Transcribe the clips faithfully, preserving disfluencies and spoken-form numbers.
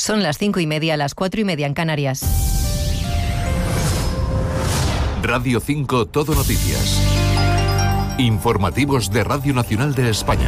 Son las cinco y media, las cuatro y media en Canarias. Radio cinco Todo Noticias. Informativos de Radio Nacional de España.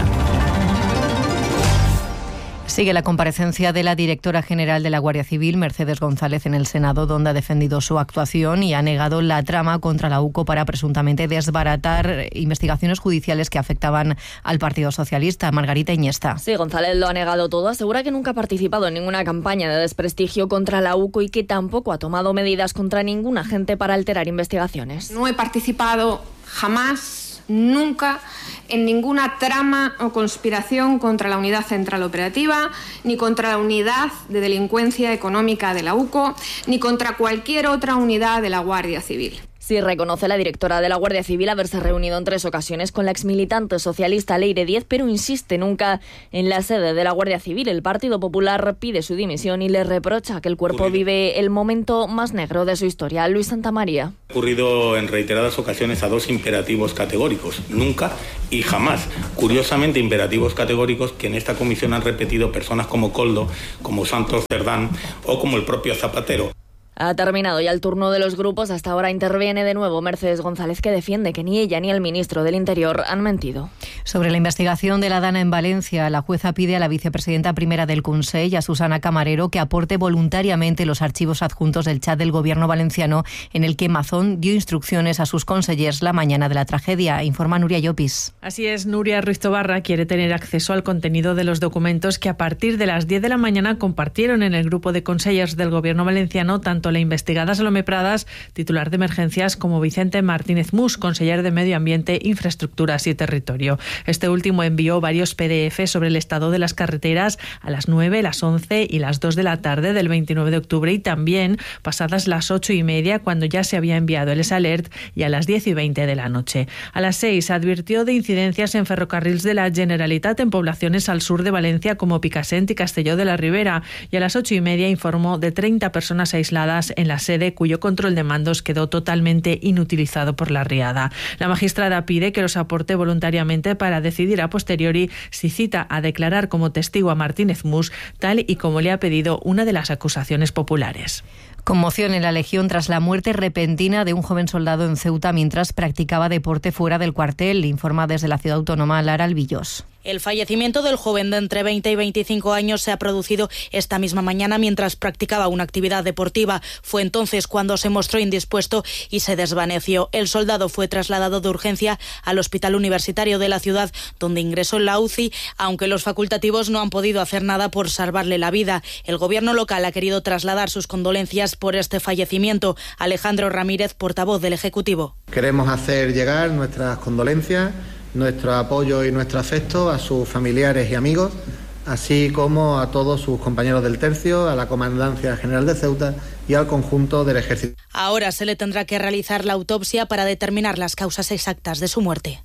Sigue la comparecencia de la directora general de la Guardia Civil, Mercedes González, en el Senado, donde ha defendido su actuación y ha negado la trama contra la UCO para presuntamente desbaratar investigaciones judiciales que afectaban al Partido Socialista. Margarita Iniesta. Sí, González lo ha negado todo. Asegura que nunca ha participado en ninguna campaña de desprestigio contra la UCO y que tampoco ha tomado medidas contra ningún agente para alterar investigaciones. No he participado jamás, nunca, en ninguna trama o conspiración contra la Unidad Central Operativa, ni contra la Unidad de Delincuencia Económica de la UCO, ni contra cualquier otra unidad de la Guardia Civil. Sí, reconoce la directora de la Guardia Civil haberse reunido en tres ocasiones con la exmilitante socialista Leire Díez, pero insiste nunca en la sede de la Guardia Civil. El Partido Popular pide su dimisión y le reprocha que el cuerpo ocurrido. vive el momento más negro de su historia. Luis Santamaría. Ha ocurrido en reiteradas ocasiones a dos imperativos categóricos, nunca y jamás. Curiosamente, imperativos categóricos que en esta comisión han repetido personas como Koldo, como Santos Cerdán o como el propio Zapatero. Ha terminado ya el turno de los grupos. Hasta ahora interviene de nuevo Mercedes González, que defiende que ni ella ni el ministro del Interior han mentido. Sobre la investigación de la Dana en Valencia, la jueza pide a la vicepresidenta primera del Consell, a Susana Camarero, que aporte voluntariamente los archivos adjuntos del chat del gobierno valenciano en el que Mazón dio instrucciones a sus consellers la mañana de la tragedia. Informa Nuria Llopis. Así es, Nuria Ruiz Tobarra quiere tener acceso al contenido de los documentos que a partir de las diez de la mañana compartieron en el grupo de consellers del gobierno valenciano tanto la investigada Salomé Pradas, titular de emergencias, como Vicente Martínez Mus, conseller de Medio Ambiente, Infraestructuras y Territorio. Este último envió varios P D F sobre el estado de las carreteras a las nueve, las once y las dos de la tarde del veintinueve de octubre y también pasadas las ocho y media, cuando ya se había enviado el S-Alert, y a las diez y veinte de la noche. A las seis advirtió de incidencias en ferrocarrils de la Generalitat en poblaciones al sur de Valencia como Picassent y Castelló de la Ribera, y a las ocho y media informó de treinta personas aisladas en la sede cuyo control de mandos quedó totalmente inutilizado por la riada. La magistrada pide que los aporte voluntariamente para decidir a posteriori si cita a declarar como testigo a Martínez Mus, tal y como le ha pedido una de las acusaciones populares. Conmoción en la Legión tras la muerte repentina de un joven soldado en Ceuta mientras practicaba deporte fuera del cuartel, informa desde la ciudad autónoma Lara Albillos. El fallecimiento del joven de entre veinte y veinticinco años se ha producido esta misma mañana mientras practicaba una actividad deportiva. Fue entonces cuando se mostró indispuesto y se desvaneció. El soldado fue trasladado de urgencia al Hospital Universitario de la ciudad, donde ingresó en la U C I, aunque los facultativos no han podido hacer nada por salvarle la vida. El gobierno local ha querido trasladar sus condolencias por este fallecimiento. Alejandro Ramírez, portavoz del Ejecutivo. Queremos hacer llegar nuestras condolencias, nuestro apoyo y nuestro afecto a sus familiares y amigos, así como a todos sus compañeros del tercio, a la Comandancia General de Ceuta y al conjunto del Ejército. Ahora se le tendrá que realizar la autopsia para determinar las causas exactas de su muerte.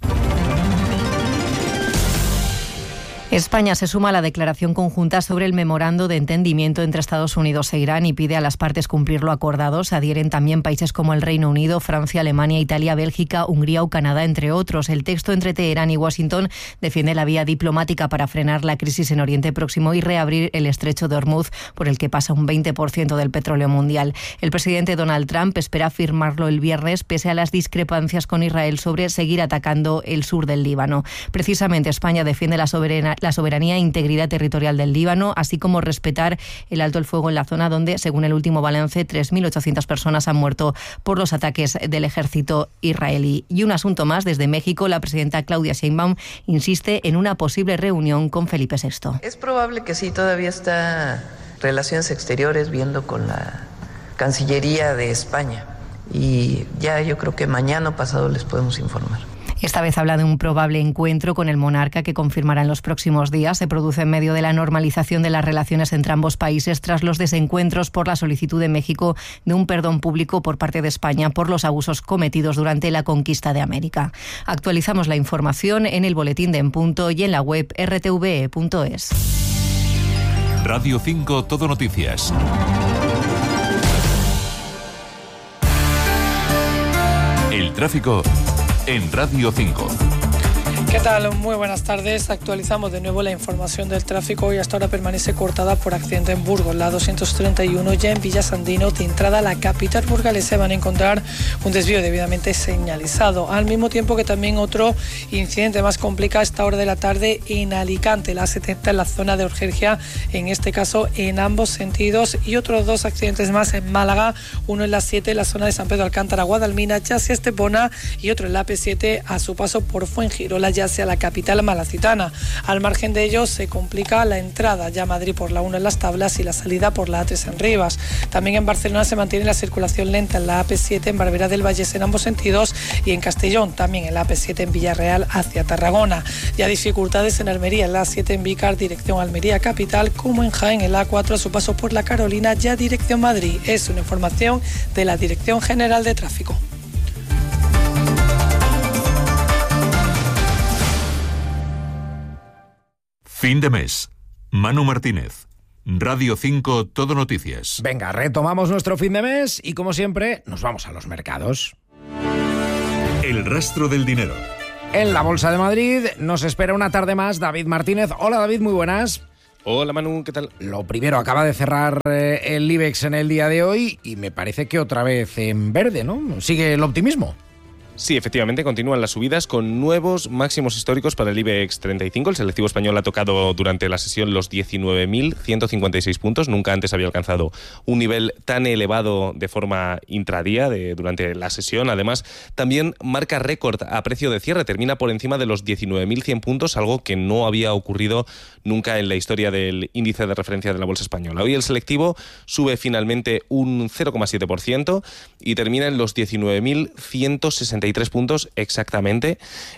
España se suma a la declaración conjunta sobre el memorando de entendimiento entre Estados Unidos e Irán y pide a las partes cumplir lo acordado. Se adhieren también países como el Reino Unido, Francia, Alemania, Italia, Bélgica, Hungría o Canadá, entre otros. El texto entre Teherán y Washington defiende la vía diplomática para frenar la crisis en Oriente Próximo y reabrir el estrecho de Hormuz, por el que pasa un veinte por ciento del petróleo mundial. El presidente Donald Trump espera firmarlo el viernes, pese a las discrepancias con Israel sobre seguir atacando el sur del Líbano. Precisamente España defiende la soberana la soberanía e integridad territorial del Líbano, así como respetar el alto el fuego en la zona donde, según el último balance, tres mil ochocientas personas han muerto por los ataques del ejército israelí. Y un asunto más, desde México, la presidenta Claudia Sheinbaum insiste en una posible reunión con Felipe sexto. Es probable que sí, todavía está Relaciones Exteriores viendo con la Cancillería de España y ya yo creo que mañana o pasado les podemos informar. Esta vez habla de un probable encuentro con el monarca que confirmará en los próximos días. Se produce en medio de la normalización de las relaciones entre ambos países tras los desencuentros por la solicitud de México de un perdón público por parte de España por los abusos cometidos durante la conquista de América. Actualizamos la información en el boletín de En Punto y en la web erre te ve punto es. Radio cinco Todo Noticias. El tráfico en Radio cinco. ¿Qué tal? Muy buenas tardes. Actualizamos de nuevo la información del tráfico y hasta ahora permanece cortada por accidente en Burgos. La doscientos treinta y uno ya en Villasandino, de entrada a la capital burgalesa, van a encontrar un desvío debidamente señalizado. Al mismo tiempo que también otro incidente más complicado a esta hora de la tarde en Alicante, la setenta en la zona de Urgencia, en este caso en ambos sentidos, y otros dos accidentes más en Málaga, uno en la siete en la zona de San Pedro Alcántara, Guadalmina, ya hacia Estepona, y otro en la A P siete a su paso por Fuengirola, ya hacia la capital malacitana. Al margen de ello, se complica la entrada ya a Madrid por la uno en Las Tablas y la salida por la A tres en Rivas. También en Barcelona se mantiene la circulación lenta en la A P siete en Barberá del Vallés en ambos sentidos, y en Castellón también en la A P siete en Villarreal hacia Tarragona. Ya dificultades en Almería, en la A siete en Vícar dirección Almería capital, como en Jaén en la A cuatro a su paso por la Carolina, ya dirección Madrid. Es una información de la Dirección General de Tráfico. Fin de mes. Manu Martínez. Radio cinco Todo Noticias. Venga, retomamos nuestro fin de mes y, como siempre, nos vamos a los mercados. El rastro del dinero. En la Bolsa de Madrid nos espera una tarde más David Martínez. Hola, David, muy buenas. Hola, Manu, ¿qué tal? Lo primero, acaba de cerrar eh, el IBEX en el día de hoy y me parece que otra vez en verde, ¿no? ¿Sigue el optimismo? Sí, efectivamente, continúan las subidas con nuevos máximos históricos para el IBEX treinta y cinco. El selectivo español ha tocado durante la sesión los diecinueve mil ciento cincuenta y seis puntos. Nunca antes había alcanzado un nivel tan elevado de forma intradía de, durante la sesión. Además, también marca récord a precio de cierre. Termina por encima de los diecinueve mil cien puntos, algo que no había ocurrido nunca en la historia del índice de referencia de la bolsa española. Hoy el selectivo sube finalmente un cero coma siete por ciento y termina en los diecinueve mil ciento sesenta y tres puntos exactamente,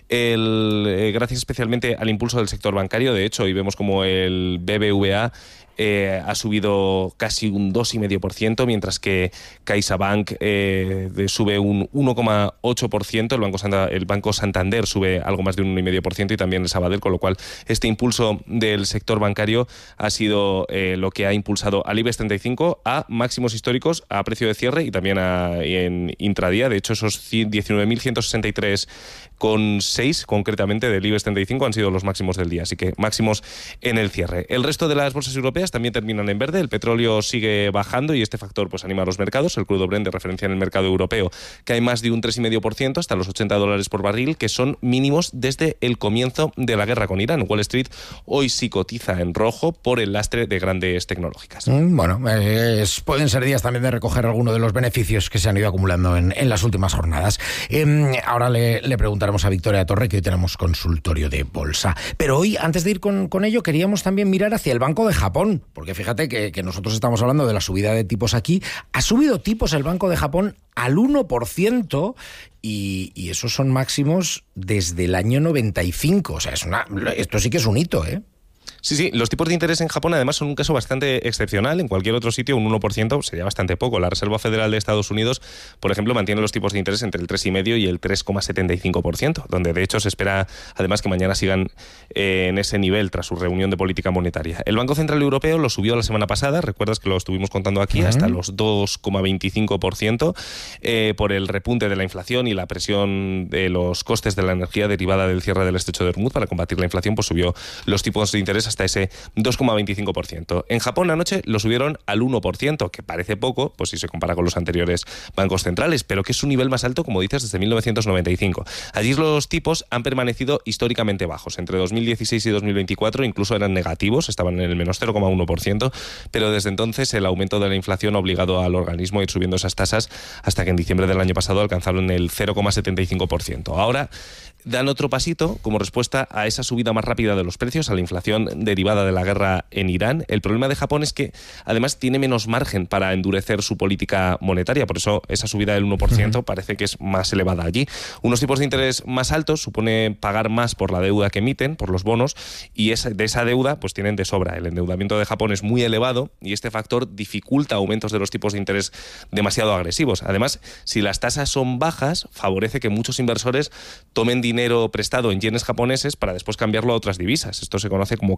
el, eh, gracias especialmente al impulso del sector bancario. De hecho, hoy vemos como el B B V A Eh, ha subido casi un dos coma cinco por ciento, mientras que CaixaBank eh, sube un uno coma ocho por ciento, el Banco, Santa, el Banco Santander sube algo más de un uno coma cinco por ciento y también el Sabadell, con lo cual este impulso del sector bancario ha sido eh, lo que ha impulsado al IBEX treinta y cinco a máximos históricos a precio de cierre y también a, en intradía. De hecho, esos diecinueve mil ciento sesenta y tres coma seis concretamente del IBEX treinta y cinco han sido los máximos del día, así que máximos en el cierre. El resto de las bolsas europeas también terminan en verde. El petróleo sigue bajando y este factor pues anima a los mercados. El crudo Brent, de referencia en el mercado europeo, cae más de un tres coma cinco por ciento hasta los ochenta dólares por barril, que son mínimos desde el comienzo de la guerra con Irán. Wall Street hoy sí cotiza en rojo por el lastre de grandes tecnológicas. Mm, bueno, eh, pueden ser días también de recoger alguno de los beneficios que se han ido acumulando en, en las últimas jornadas. Eh, ahora le, le preguntaremos a Victoria Torre, que hoy tenemos consultorio de bolsa. Pero hoy, antes de ir con, con ello, queríamos también mirar hacia el Banco de Japón, porque fíjate que, que nosotros estamos hablando de la subida de tipos aquí. Ha subido tipos el Banco de Japón al uno por ciento y, y esos son máximos desde el año noventa y cinco. O sea, es una, esto sí que es un hito, ¿eh? Sí, sí, los tipos de interés en Japón además son un caso bastante excepcional. En cualquier otro sitio un uno por ciento sería bastante poco. La Reserva Federal de Estados Unidos, por ejemplo, mantiene los tipos de interés entre el tres coma cinco por ciento y el tres coma setenta y cinco por ciento, donde de hecho se espera además que mañana sigan eh, en ese nivel tras su reunión de política monetaria. El Banco Central Europeo lo subió la semana pasada, recuerdas que lo estuvimos contando aquí, uh-huh. hasta los dos coma veinticinco por ciento eh, por el repunte de la inflación y la presión de los costes de la energía derivada del cierre del estrecho de Hormuz. Para combatir la inflación, pues subió los tipos de interés hasta ese dos coma veinticinco por ciento. En Japón anoche lo subieron al uno por ciento, que parece poco, pues si se compara con los anteriores bancos centrales, pero que es un nivel más alto, como dices, desde mil novecientos noventa y cinco. Allí los tipos han permanecido históricamente bajos. Entre dos mil dieciséis y dos mil veinticuatro incluso eran negativos, estaban en el menos cero coma uno por ciento, pero desde entonces el aumento de la inflación ha obligado al organismo a ir subiendo esas tasas hasta que en diciembre del año pasado alcanzaron el cero coma setenta y cinco por ciento. Ahora dan otro pasito como respuesta a esa subida más rápida de los precios, a la inflación derivada de la guerra en Irán. El problema de Japón es que además tiene menos margen para endurecer su política monetaria, por eso esa subida del uno por ciento uh-huh. parece que es más elevada allí. Unos tipos de interés más altos supone pagar más por la deuda que emiten, por los bonos, y esa, de esa deuda pues tienen de sobra. El endeudamiento de Japón es muy elevado y este factor dificulta aumentos de los tipos de interés demasiado agresivos. Además, si las tasas son bajas, favorece que muchos inversores tomen dinero dinero prestado en yenes japoneses para después cambiarlo a otras divisas. Esto se conoce como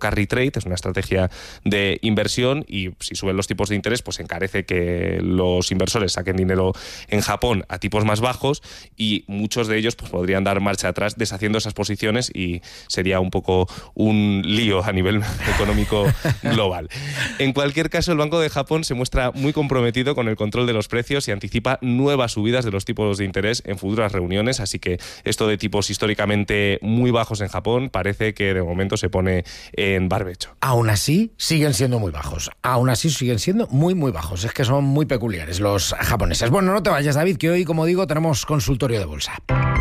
carry trade, es una estrategia de inversión, y si suben los tipos de interés, pues encarece que los inversores saquen dinero en Japón a tipos más bajos, y muchos de ellos pues podrían dar marcha atrás deshaciendo esas posiciones, y sería un poco un lío a nivel económico global. En cualquier caso, el Banco de Japón se muestra muy comprometido con el control de los precios y anticipa nuevas subidas de los tipos de interés en futuras reuniones, así que esto de tipos históricamente muy bajos en Japón parece que de momento se pone en barbecho. Aún así, siguen siendo muy bajos. Aún así, siguen siendo muy, muy bajos. Es que son muy peculiares los japoneses. Bueno, no te vayas, David, que hoy, como digo, tenemos consultorio de bolsa.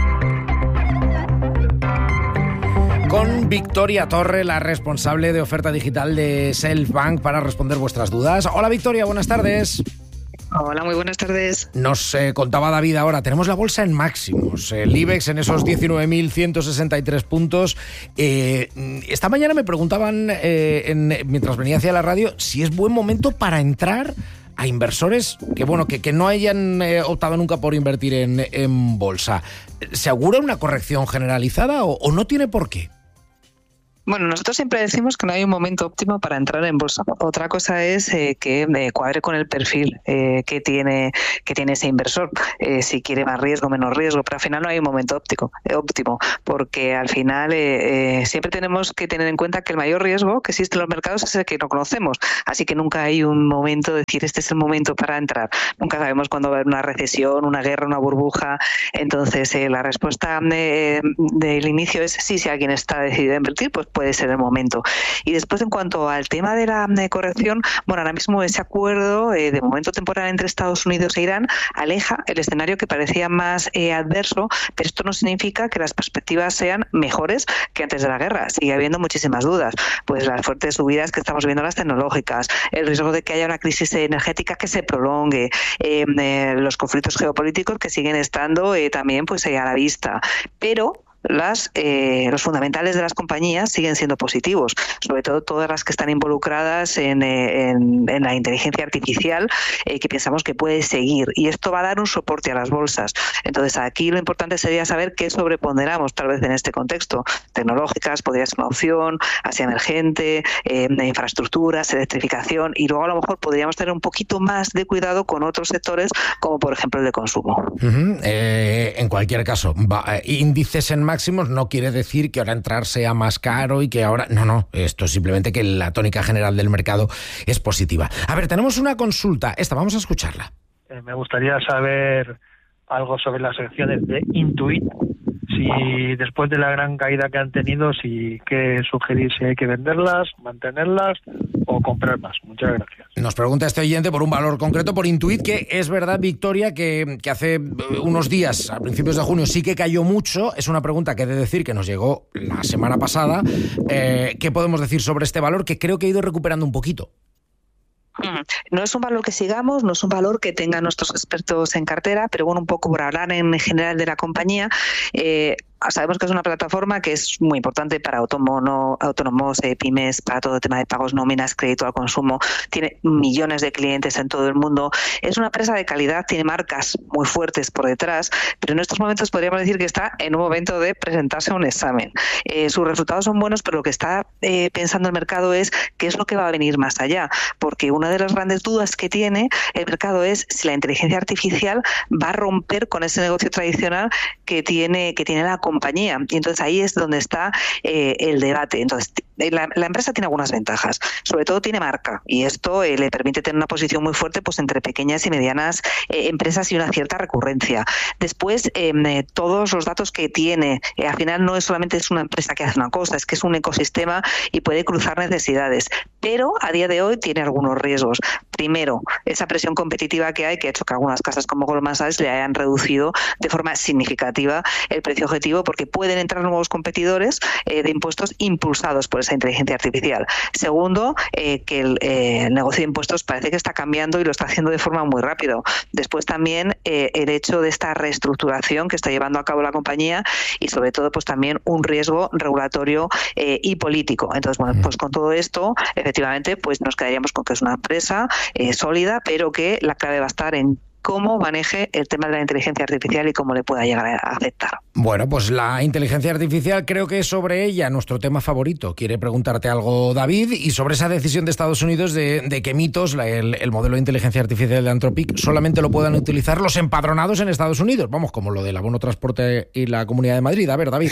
Con Victoria Torre, la responsable de oferta digital de Selfbank, para responder vuestras dudas. Hola, Victoria, buenas tardes. Hola, muy buenas tardes. Nos eh, contaba David ahora, tenemos la bolsa en máximos, el IBEX en esos diecinueve mil ciento sesenta y tres puntos. Eh, esta mañana me preguntaban, eh, en, mientras venía hacia la radio, si es buen momento para entrar a inversores que, bueno, que, que no hayan eh, optado nunca por invertir en, en bolsa. ¿Se augura una corrección generalizada o, o no tiene por qué? Bueno, nosotros siempre decimos que no hay un momento óptimo para entrar en bolsa. Otra cosa es eh, que eh, cuadre con el perfil eh, que tiene que tiene ese inversor, eh, si quiere más riesgo, menos riesgo, pero al final no hay un momento óptico, eh, óptimo, porque al final eh, eh, siempre tenemos que tener en cuenta que el mayor riesgo que existe en los mercados es el que no conocemos, así que nunca hay un momento de decir este es el momento para entrar. Nunca sabemos cuándo va a haber una recesión, una guerra, una burbuja. Entonces eh, la respuesta eh, del inicio es sí, si alguien está decidido a invertir, pues puede ser el momento. Y después, en cuanto al tema de la de corrección, bueno, ahora mismo ese acuerdo eh, de momento temporal entre Estados Unidos e Irán aleja el escenario que parecía más eh, adverso, pero esto no significa que las perspectivas sean mejores que antes de la guerra. Sigue habiendo muchísimas dudas, pues las fuertes subidas que estamos viendo en las tecnológicas, el riesgo de que haya una crisis energética que se prolongue, eh, eh, los conflictos geopolíticos que siguen estando eh, también pues eh, a la vista, pero Las, eh, los fundamentales de las compañías siguen siendo positivos, sobre todo todas las que están involucradas en, eh, en, en la inteligencia artificial, eh, que pensamos que puede seguir, y esto va a dar un soporte a las bolsas. Entonces aquí lo importante sería saber qué sobreponderamos tal vez en este contexto. Tecnológicas podría ser una opción, Asia emergente, eh, infraestructuras, electrificación, y luego a lo mejor podríamos tener un poquito más de cuidado con otros sectores como por ejemplo el de consumo. Uh-huh. Eh, en cualquier caso, va, índices en máximos no quiere decir que ahora entrar sea más caro y que ahora... No, no, esto es simplemente que la tónica general del mercado es positiva. A ver, tenemos una consulta, esta, vamos a escucharla. Eh, me gustaría saber algo sobre las acciones de Intuit, si después de la gran caída que han tenido, si qué sugerir, si hay que venderlas, mantenerlas o comprar más. Muchas gracias. Nos pregunta este oyente por un valor concreto, por Intuit, que es verdad, Victoria, que, que hace unos días, a principios de junio, sí que cayó mucho. Es una pregunta que he de decir que nos llegó la semana pasada. Eh, ¿Qué podemos decir sobre este valor que creo que ha ido recuperando un poquito? No es un valor que sigamos, no es un valor que tengan nuestros expertos en cartera, pero bueno, un poco por hablar en general de la compañía, eh, sabemos que es una plataforma que es muy importante para autónomo, autónomos, eh, pymes, para todo el tema de pagos, nóminas, crédito al consumo. Tiene millones de clientes en todo el mundo. Es una empresa de calidad, tiene marcas muy fuertes por detrás, pero en estos momentos podríamos decir que está en un momento de presentarse a un examen. Eh, sus resultados son buenos, pero lo que está eh, pensando el mercado es qué es lo que va a venir más allá, porque una de las grandes dudas que tiene el mercado es si la inteligencia artificial va a romper con ese negocio tradicional que tiene, que tiene la compañía, y entonces ahí es donde está eh, el debate. Entonces la, la empresa tiene algunas ventajas, sobre todo tiene marca, y esto eh, le permite tener una posición muy fuerte pues entre pequeñas y medianas eh, empresas y una cierta recurrencia. Después eh, todos los datos que tiene, eh, al final no es solamente es una empresa que hace una cosa, es que es un ecosistema y puede cruzar necesidades, pero a día de hoy tiene algunos riesgos. Primero, esa presión competitiva que hay, que ha hecho que algunas casas como Goldman Sachs le hayan reducido de forma significativa el precio objetivo, porque pueden entrar nuevos competidores eh, de impuestos impulsados por esa inteligencia artificial. Segundo, eh, que el, eh, el negocio de impuestos parece que está cambiando y lo está haciendo de forma muy rápido. Después también eh, el hecho de esta reestructuración que está llevando a cabo la compañía, y sobre todo pues también un riesgo regulatorio eh, y político. Entonces, bueno, pues con todo esto, efectivamente, pues nos quedaríamos con que es una empresa eh, sólida, pero que la clave va a estar en cómo maneje el tema de la inteligencia artificial y cómo le pueda llegar a afectar. Bueno, pues la inteligencia artificial, creo que es sobre ella nuestro tema favorito. Quiere preguntarte algo, David, y sobre esa decisión de Estados Unidos de, de que Mitos, la, el, el modelo de inteligencia artificial de Anthropic, solamente lo puedan utilizar los empadronados en Estados Unidos. Vamos, como lo del abono transporte y la Comunidad de Madrid. A ver, David.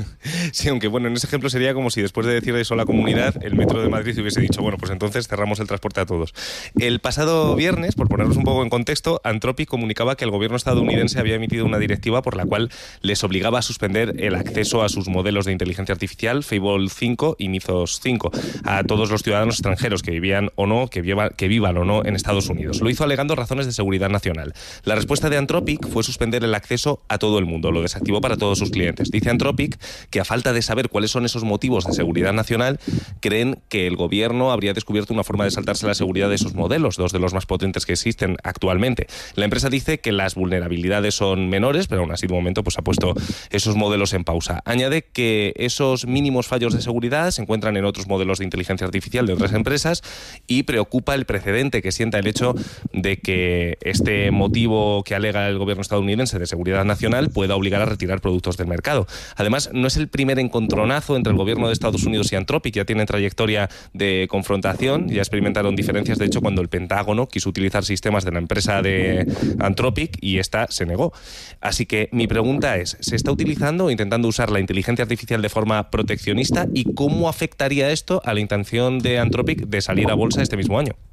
Sí, aunque bueno, en ese ejemplo sería como si después de decir eso a la comunidad, el Metro de Madrid hubiese dicho, bueno, pues entonces cerramos el transporte a todos. El pasado viernes, por ponernos un poco en contexto, Anthropic comunicaba que el gobierno estadounidense había emitido una directiva por la cual les obligaba a suspender el acceso a sus modelos de inteligencia artificial, Fable cinco y Mythos cinco, a todos los ciudadanos extranjeros que vivían o no, que, viva, que vivan o no en Estados Unidos. Lo hizo alegando razones de seguridad nacional. La respuesta de Anthropic fue suspender el acceso a todo el mundo, lo desactivó para todos sus clientes. Dice Anthropic que a falta de saber cuáles son esos motivos de seguridad nacional, creen que el gobierno habría descubierto una forma de saltarse la seguridad de esos modelos, dos de los más potentes que existen actualmente. La empresa dice que las vulnerabilidades son menores, pero aún así de momento pues ha puesto esos modelos en pausa. Añade que esos mínimos fallos de seguridad se encuentran en otros modelos de inteligencia artificial de otras empresas y preocupa el precedente que sienta el hecho de que este motivo que alega el gobierno estadounidense de seguridad nacional pueda obligar a retirar productos del mercado. Además, no es el primer encontronazo entre el gobierno de Estados Unidos y Anthropic, ya tienen trayectoria de confrontación, ya experimentaron diferencias, de hecho, cuando el Pentágono quiso utilizar sistemas de la empresa de Anthropic y esta se negó. Así que mi pregunta es, ¿se está utilizando o intentando usar la inteligencia artificial de forma proteccionista y cómo afectaría esto a la intención de Anthropic de salir a bolsa este mismo año?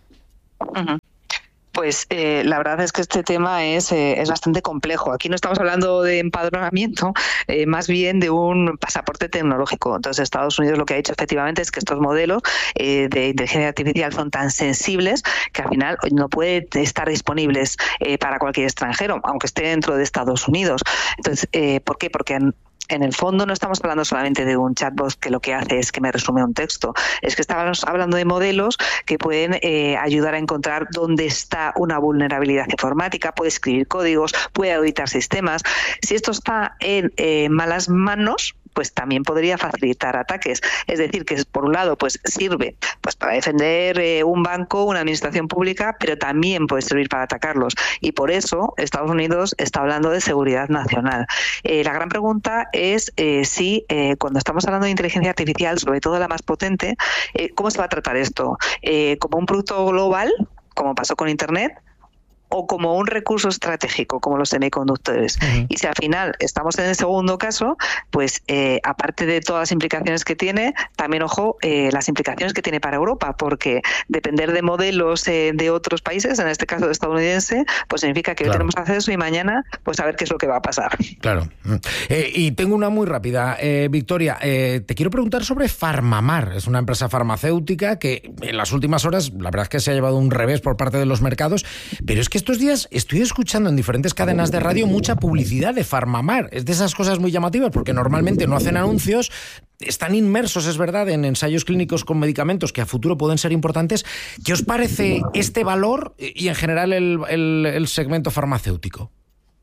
Uh-huh. Pues eh, la verdad es que este tema es, eh, es bastante complejo. Aquí no estamos hablando de empadronamiento, eh, más bien de un pasaporte tecnológico. Entonces Estados Unidos lo que ha dicho efectivamente es que estos modelos eh, de inteligencia artificial son tan sensibles que al final no pueden estar disponibles eh, para cualquier extranjero, aunque esté dentro de Estados Unidos. Entonces, eh, ¿por qué? Porque han En el fondo no estamos hablando solamente de un chatbot que lo que hace es que me resume un texto, es que estamos hablando de modelos que pueden eh, ayudar a encontrar dónde está una vulnerabilidad informática, puede escribir códigos, puede auditar sistemas. Si esto está en eh, malas manos, pues también podría facilitar ataques. Es decir, que por un lado pues sirve pues para defender eh, un banco, una administración pública, pero también puede servir para atacarlos. Y por eso Estados Unidos está hablando de seguridad nacional. Eh, la gran pregunta es eh, si eh, cuando estamos hablando de inteligencia artificial, sobre todo la más potente, eh, ¿cómo se va a tratar esto? Eh, ¿como un producto global, como pasó con Internet? ¿O como un recurso estratégico, como los semiconductores? Uh-huh. Y si al final estamos en el segundo caso, pues eh, aparte de todas las implicaciones que tiene, también, ojo, eh, las implicaciones que tiene para Europa, porque depender de modelos eh, de otros países, en este caso de estadounidense, pues significa que claro, hoy tenemos acceso y mañana, pues a ver qué es lo que va a pasar. Claro. Eh, y tengo una muy rápida. Eh, Victoria, eh, te quiero preguntar sobre Farmamar. Es una empresa farmacéutica que en las últimas horas, la verdad es que se ha llevado un revés por parte de los mercados, pero es que estos días estoy escuchando en diferentes cadenas de radio mucha publicidad de Farmamar. Es de esas cosas muy llamativas porque normalmente no hacen anuncios, están inmersos, es verdad, en ensayos clínicos con medicamentos que a futuro pueden ser importantes. ¿Qué os parece este valor y en general el, el, el segmento farmacéutico?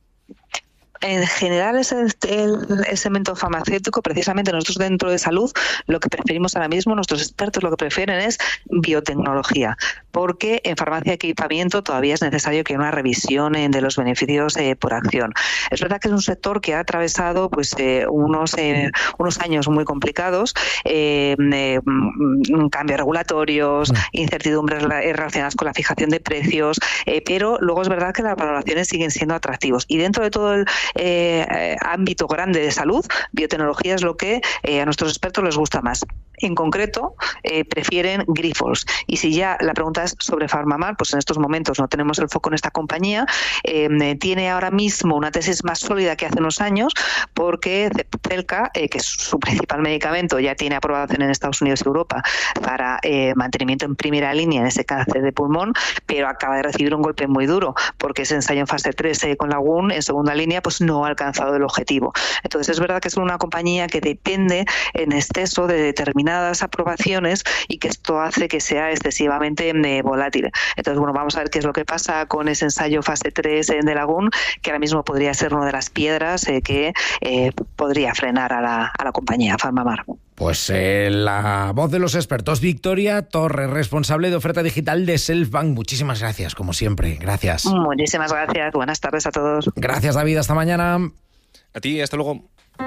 En general, ese, el, el segmento farmacéutico, precisamente nosotros dentro de salud, lo que preferimos ahora mismo, nuestros expertos lo que prefieren es biotecnología, porque en farmacia y equipamiento todavía es necesario que haya una revisión eh, de los beneficios eh, por acción. Es verdad que es un sector que ha atravesado pues eh, unos, eh, unos años muy complicados, eh, eh, cambios regulatorios, incertidumbres relacionadas con la fijación de precios, eh, pero luego es verdad que las valoraciones siguen siendo atractivos. Y dentro de todo el Eh, ámbito grande de salud, biotecnología es lo que eh, a nuestros expertos les gusta más. En concreto, eh, prefieren Grifols. Y si ya la pregunta es sobre Farmamar, pues en estos momentos no tenemos el foco en esta compañía. Eh, tiene ahora mismo una tesis más sólida que hace unos años, porque Zepzelca, eh, que es su principal medicamento, ya tiene aprobación en Estados Unidos y Europa para eh, mantenimiento en primera línea en ese cáncer de pulmón, pero acaba de recibir un golpe muy duro, porque ese ensayo en fase tres eh, con la U N en segunda línea pues no ha alcanzado el objetivo. Entonces es verdad que es una compañía que depende en exceso de determinados determinadas aprobaciones y que esto hace que sea excesivamente eh, volátil. Entonces, bueno, vamos a ver qué es lo que pasa con ese ensayo fase tres de Lagún, que ahora mismo podría ser una de las piedras eh, que eh, podría frenar a la, a la compañía, a PharmaMar. Pues eh, la voz de los expertos, Victoria Torres, responsable de oferta digital de Selfbank. Muchísimas gracias, como siempre. Gracias. Muchísimas gracias. Buenas tardes a todos. Gracias, David. Hasta mañana. A ti, hasta luego.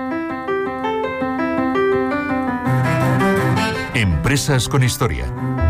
Empresas con historia.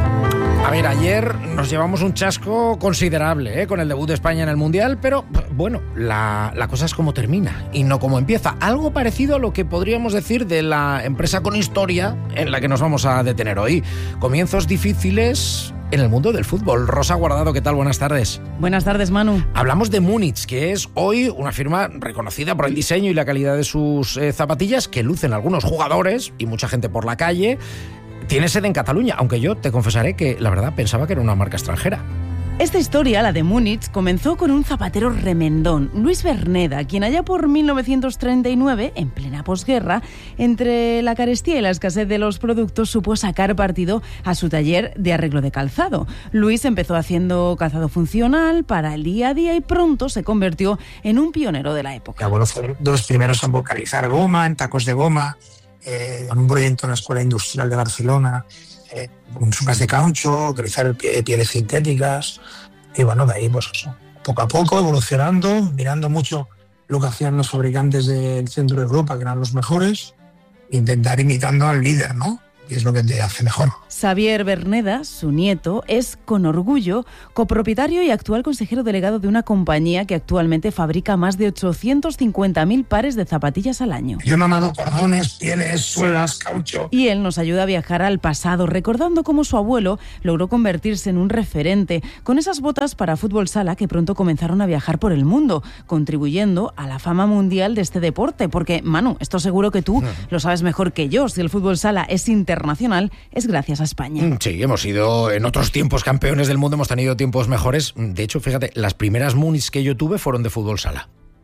A ver, ayer nos llevamos un chasco considerable, ¿eh? Con el debut de España en el Mundial, pero bueno, la, la cosa es como termina y no como empieza. Algo parecido a lo que podríamos decir de la empresa con historia en la que nos vamos a detener hoy. Comienzos difíciles en el mundo del fútbol. Rosa Guardado, ¿qué tal? Buenas tardes. Buenas tardes, Manu. Hablamos de Múnich, que es hoy una firma reconocida por el diseño y la calidad de sus eh, zapatillas, que lucen algunos jugadores y mucha gente por la calle. Tiene sede en Cataluña, aunque yo te confesaré que la verdad pensaba que era una marca extranjera. Esta historia, la de Múnich, comenzó con un zapatero remendón, Luis Verneda, quien allá por mil novecientos treinta y nueve, en plena posguerra, entre la carestía y la escasez de los productos, supo sacar partido a su taller de arreglo de calzado. Luis empezó haciendo calzado funcional para el día a día y pronto se convirtió en un pionero de la época. Mi abuelo fue de los primeros en vocalizar goma, en tacos de goma, Eh, con un proyecto en la Escuela Industrial de Barcelona, eh, con sucas de caucho, realizar pie, pieles sintéticas, y bueno, de ahí pues eso, poco a poco evolucionando, mirando mucho lo que hacían los fabricantes del centro de Europa, que eran los mejores, intentar imitando al líder, ¿no? Y es lo que te hace mejor. Xavier Verneda, su nieto, es con orgullo copropietario y actual consejero delegado de una compañía que actualmente fabrica más de ochocientos cincuenta mil pares de zapatillas al año. Yo he mamado cordones, pieles, suelas, caucho. Y él nos ayuda a viajar al pasado, recordando cómo su abuelo logró convertirse en un referente con esas botas para fútbol sala que pronto comenzaron a viajar por el mundo, contribuyendo a la fama mundial de este deporte. Porque, Manu, esto seguro que tú lo sabes mejor que yo. Si el fútbol sala es internacional, es gracias a España. Sí, hemos sido en otros tiempos campeones del mundo, hemos tenido tiempos mejores. De hecho, fíjate, las primeras Múnich que yo tuve fueron de fútbol sala.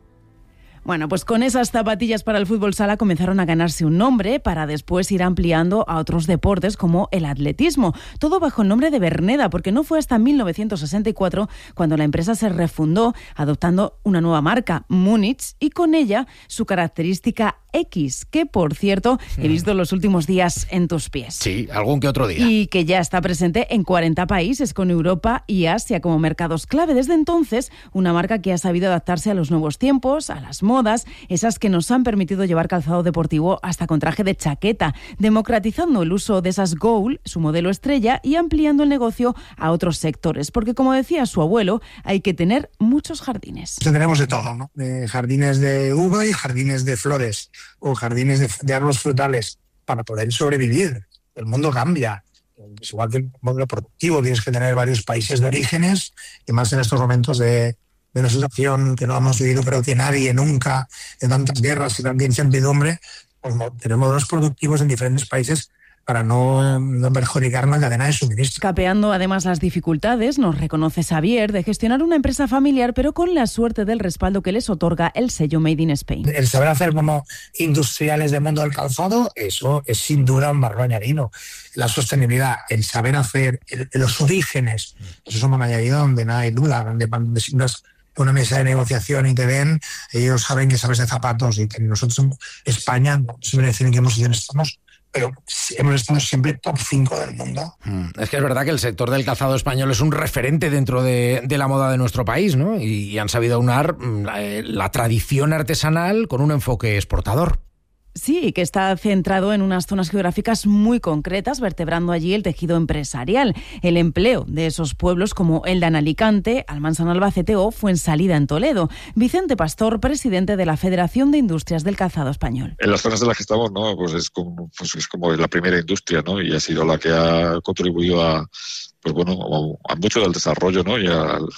Bueno, pues con esas zapatillas para el fútbol sala comenzaron a ganarse un nombre para después ir ampliando a otros deportes como el atletismo. Todo bajo el nombre de Verneda, porque no fue hasta mil novecientos sesenta y cuatro cuando la empresa se refundó, adoptando una nueva marca, Múnich, y con ella su característica X, que por cierto he visto los últimos días en tus pies. Sí, algún que otro día. Y que ya está presente en cuarenta países, con Europa y Asia como mercados clave. Desde entonces, una marca que ha sabido adaptarse a los nuevos tiempos, a las modas, esas que nos han permitido llevar calzado deportivo hasta con traje de chaqueta, democratizando el uso de esas Goal, su modelo estrella, y ampliando el negocio a otros sectores. Porque, como decía su abuelo, hay que tener muchos jardines. Tenemos de todo, ¿no? De jardines de uva y jardines de flores, o jardines de, de árboles frutales, para poder sobrevivir. El mundo cambia. Es igual que el modelo productivo, tienes que tener varios países de orígenes, y más en estos momentos de, de una situación que no hemos vivido, pero que nadie nunca, de tantas guerras y tanta incertidumbre, pues tenemos modelos productivos en diferentes países para no, no perjudicar la cadena de suministro. Capeando además las dificultades, nos reconoce Xavier, de gestionar una empresa familiar, pero con la suerte del respaldo que les otorga el sello Made in Spain. El saber hacer como industriales del mundo del calzado, eso es sin duda un valor añadido. La sostenibilidad, el saber hacer, el, los orígenes, eso es un añadido donde no hay duda, donde cuando sientas una mesa de negociación y te ven, ellos saben que sabes de zapatos, y que nosotros en España, no se me decir en qué posición estamos, pero hemos estado siempre top cinco del mundo. Es que es verdad que el sector del calzado español es un referente dentro de, de la moda de nuestro país, ¿no? Y, y han sabido aunar la, la tradición artesanal con un enfoque exportador. Sí, que está centrado en unas zonas geográficas muy concretas, vertebrando allí el tejido empresarial, el empleo de esos pueblos como Elda en Alicante, Almansa en Albacete o Fuensalida en Toledo. Vicente Pastor, presidente de la Federación de Industrias del Calzado Español. En las zonas de las que estamos, ¿no? Pues es como, pues es como la primera industria, ¿no? Y ha sido la que ha contribuido a, pues bueno, a mucho del desarrollo, ¿no? Y al,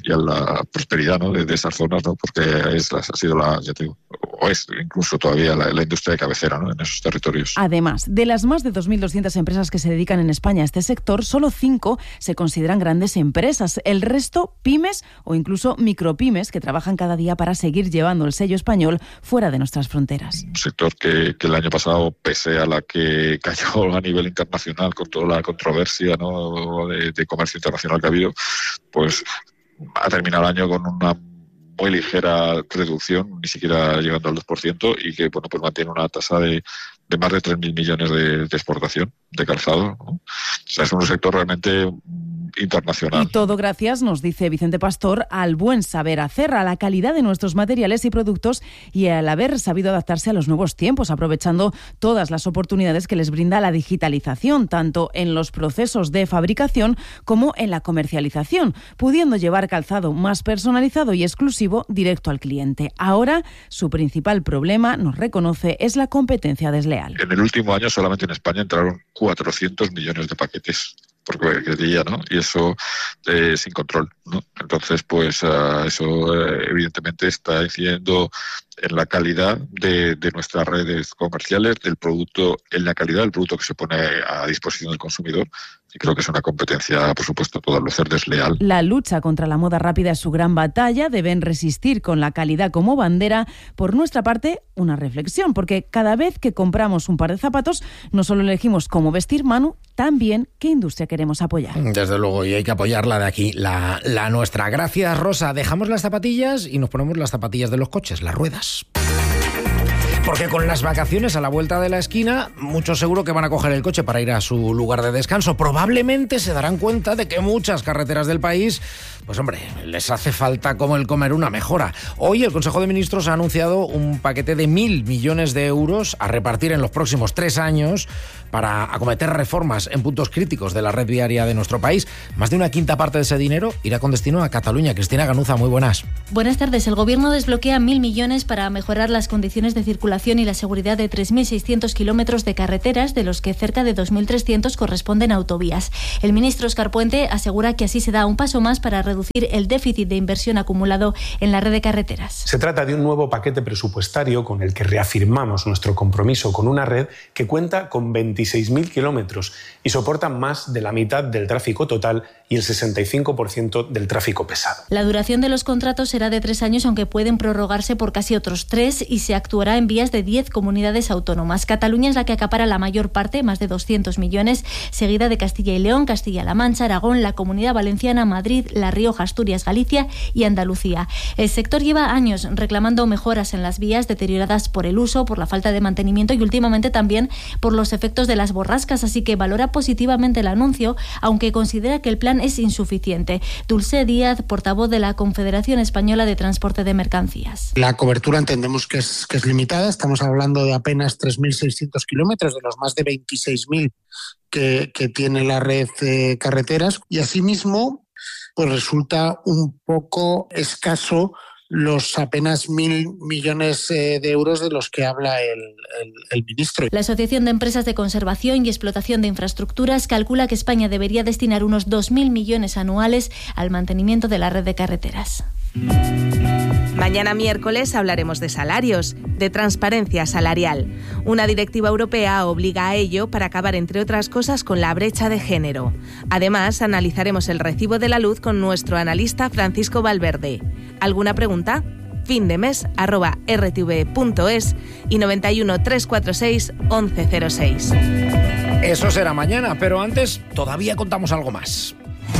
y a la prosperidad, ¿no? de, de esas zonas, ¿no? Porque es, ha sido la, ya te digo, o es incluso todavía la, la industria de cabecera, ¿no? en esos territorios. Además, de las más de dos mil doscientas empresas que se dedican en España a este sector, solo cinco se consideran grandes empresas. El resto, pymes o incluso micropymes que trabajan cada día para seguir llevando el sello español fuera de nuestras fronteras. Un sector que, que el año pasado, pese a la que cayó a nivel internacional con toda la controversia, ¿no? de, de comercio internacional que ha habido, pues ha terminado el año con una muy ligera reducción, ni siquiera llegando al dos por ciento, y que bueno, pues mantiene una tasa de, de más de tres mil millones de, de exportación de calzado, ¿no? O sea, es un sector realmente internacional. Y todo gracias, nos dice Vicente Pastor, al buen saber hacer, a la calidad de nuestros materiales y productos y al haber sabido adaptarse a los nuevos tiempos, aprovechando todas las oportunidades que les brinda la digitalización, tanto en los procesos de fabricación como en la comercialización, pudiendo llevar calzado más personalizado y exclusivo directo al cliente. Ahora, su principal problema, nos reconoce, es la competencia desleal. En el último año solamente en España entraron cuatrocientos millones de paquetes por día, ¿no? Y eso eh, sin control, ¿no? Entonces, pues uh, eso eh, evidentemente está incidiendo en la calidad de, de nuestras redes comerciales, del producto, en la calidad del producto que se pone a disposición del consumidor. Y creo que es una competencia, por supuesto, a todas luces desleal. La lucha contra la moda rápida es su gran batalla. Deben resistir con la calidad como bandera. Por nuestra parte, una reflexión, porque cada vez que compramos un par de zapatos, no solo elegimos cómo vestir, Manu, también qué industria queremos apoyar. Desde luego, y hay que apoyarla de aquí, la, la nuestra. Gracias, Rosa. Dejamos las zapatillas y nos ponemos las zapatillas de los coches, las ruedas. Porque con las vacaciones a la vuelta de la esquina, muchos seguro que van a coger el coche para ir a su lugar de descanso. Probablemente se darán cuenta de que muchas carreteras del país, pues hombre, les hace falta como el comer una mejora. Hoy el Consejo de Ministros ha anunciado un paquete de mil millones de euros a repartir en los próximos tres años para acometer reformas en puntos críticos de la red viaria de nuestro país. Más de una quinta parte de ese dinero irá con destino a Cataluña. Cristina Ganuza, muy buenas. Buenas tardes. El Gobierno desbloquea mil millones para mejorar las condiciones de circulación y la seguridad de tres mil seiscientos kilómetros de carreteras, de los que cerca de dos mil trescientos corresponden a autovías. El ministro Óscar Puente asegura que así se da un paso más para reducir el déficit de inversión acumulado en la red de carreteras. Se trata de un nuevo paquete presupuestario con el que reafirmamos nuestro compromiso con una red que cuenta con veintiséis mil kilómetros y soporta más de la mitad del tráfico total y el sesenta y cinco por ciento del tráfico pesado. La duración de los contratos será de tres años, aunque pueden prorrogarse por casi otros tres, y se actuará en vías de diez comunidades autónomas. Cataluña es la que acapara la mayor parte, más de doscientos millones, seguida de Castilla y León, Castilla-La Mancha, Aragón, la Comunidad Valenciana, Madrid, La Rioja, Asturias, Galicia y Andalucía. El sector lleva años reclamando mejoras en las vías deterioradas por el uso, por la falta de mantenimiento y últimamente también por los efectos de las borrascas, así que valora positivamente el anuncio, aunque considera que el plan es insuficiente. Dulce Díaz, portavoz de la Confederación Española de Transporte de Mercancías. La cobertura entendemos que es, que es limitada. Estamos hablando de apenas tres mil seiscientos kilómetros de los más de veintiséis mil que, que tiene la red de carreteras, y asimismo pues resulta un poco escaso los apenas mil millones de euros de los que habla el, el, el ministro. La Asociación de Empresas de Conservación y Explotación de Infraestructuras calcula que España debería destinar unos dos mil millones anuales al mantenimiento de la red de carreteras. Mañana miércoles hablaremos de salarios, de transparencia salarial. Una directiva europea obliga a ello para acabar, entre otras cosas, con la brecha de género. Además, analizaremos el recibo de la luz con nuestro analista Francisco Valverde. ¿Alguna pregunta? fin de mes arroba r t v punto es y noventa y uno, trescientos cuarenta y seis, once cero seis. Eso será mañana, pero antes todavía contamos algo más.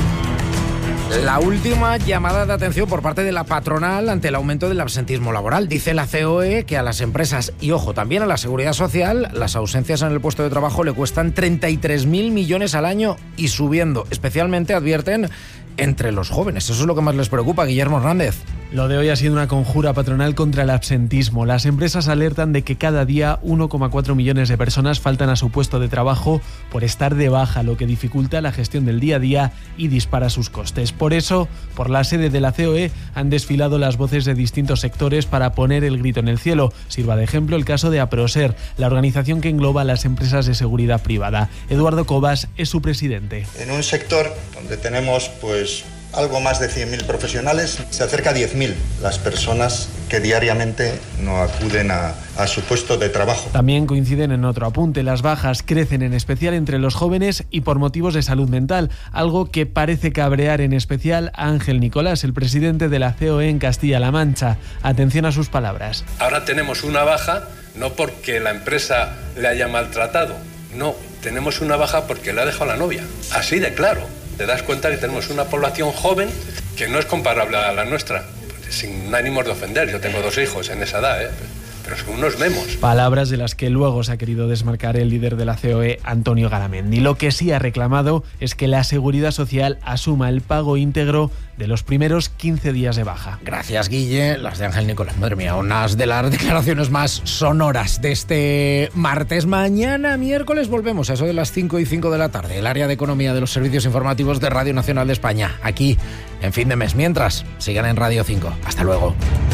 La última llamada de atención por parte de la patronal ante el aumento del absentismo laboral. Dice la C O E que a las empresas y, ojo, también a la Seguridad Social, las ausencias en el puesto de trabajo le cuestan treinta y tres mil millones al año y subiendo. Especialmente, advierten, entre los jóvenes. Eso es lo que más les preocupa, Guillermo Hernández. Lo de hoy ha sido una conjura patronal contra el absentismo. Las empresas alertan de que cada día uno coma cuatro millones de personas faltan a su puesto de trabajo por estar de baja, lo que dificulta la gestión del día a día y dispara sus costes. Por eso, por la sede de la C O E han desfilado las voces de distintos sectores para poner el grito en el cielo. Sirva de ejemplo el caso de Aproser, la organización que engloba a las empresas de seguridad privada. Eduardo Cobas es su presidente. En un sector donde tenemos pues algo más de cien mil profesionales, se acerca a diez mil las personas que diariamente no acuden a, a su puesto de trabajo. También coinciden en otro apunte, las bajas crecen en especial entre los jóvenes y por motivos de salud mental, algo que parece cabrear en especial a Ángel Nicolás, el presidente de la C O E en Castilla-La Mancha. Atención a sus palabras. Ahora tenemos una baja no porque la empresa le haya maltratado, no, tenemos una baja porque le ha dejado la novia, así de claro. Te das cuenta que tenemos una población joven que no es comparable a la nuestra, sin ánimos de ofender. Yo tengo dos hijos en esa edad, ¿eh? Pero son unos memos. Palabras de las que luego se ha querido desmarcar el líder de la C O E, Antonio Garamendi. Lo que sí ha reclamado es que la Seguridad Social asuma el pago íntegro de los primeros quince días de baja. Gracias, Guille. Las de Ángel Nicolás. Madre mía, unas de las declaraciones más sonoras de este martes. Mañana, miércoles, volvemos a eso de las cinco y cinco de la tarde. El área de economía de los servicios informativos de Radio Nacional de España. Aquí, en Fin de Mes. Mientras, sigan en Radio cinco. Hasta luego.